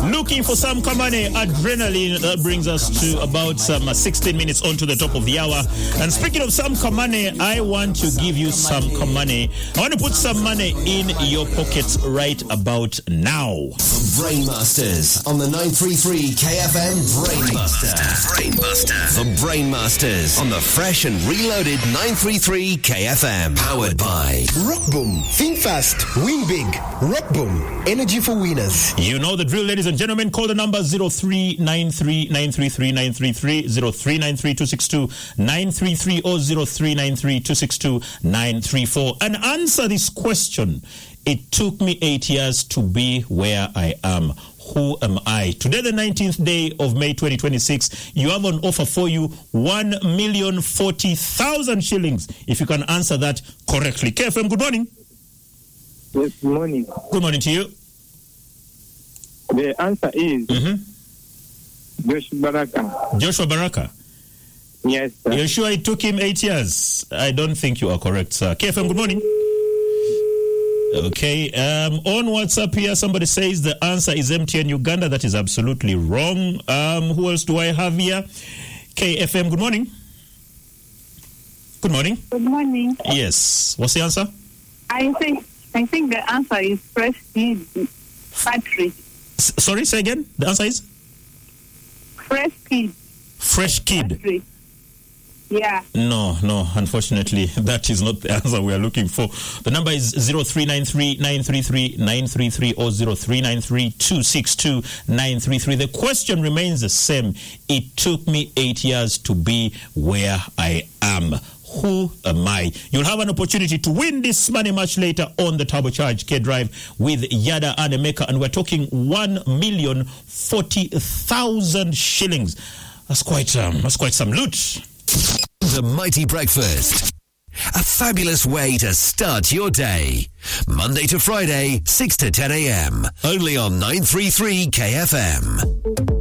Looking for some Kamane adrenaline. That brings us to about 16 minutes on to the top of the hour. And speaking of some Kamane, I want to give you some Kamane. I want to put some money in your pockets right about now. The Brainmasters on the 933 KFM Brainbuster. The Brainmasters on the fresh and reloaded 933 KFM. Powered by Rockboom. Think fast, win big. Rockboom. Energy for winners. You know the drill, ladies and gentlemen. Call the number 0393-933-933, 0393-262-933 or 0393-262-934. And answer this question. It took me 8 years to be where I am. Who am I? Today, the 19th day of May 2026, you have on offer for you 1,040,000 shillings. If you can answer that correctly. KFM, good morning. Yes, good morning. Good morning to you. The answer is Joshua Baraka. Joshua Baraka? Yes, sir. You're sure it took him 8 years? I don't think you are correct, sir. KFM, good morning. Okay, on WhatsApp here, somebody says the answer is MTN Uganda. That is absolutely wrong. Who else do I have here? KFM, good morning. Good morning. Good morning. Yes. What's the answer? I think the answer is Fresh Kid Battery. Sorry, say again. The answer is? Fresh Kid. Fresh Kid. Battery. Yeah. No, unfortunately, that is not the answer we are looking for. The number is 0393-933-933 or 0393-262-933. The question remains the same. It took me 8 years to be where I am. Who am I? You'll have an opportunity to win this money much later on the Turbocharge K Drive with Yada Anemeka, and we're talking 1,040,000 shillings. That's quite some loot. The Mighty Breakfast. A fabulous way to start your day. Monday to Friday, 6 to 10 a.m. Only on 933 KFM.